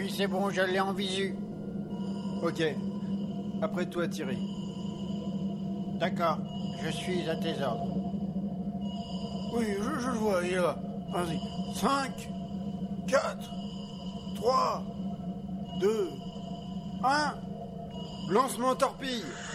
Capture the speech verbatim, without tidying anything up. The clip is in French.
Oui, c'est bon, je l'ai en visu. Ok. Après toi, Thierry. D'accord, je suis à tes ordres. Oui, je, je le vois, il est là. Vas-y. cinq, quatre, trois, deux, un. Lancement torpille.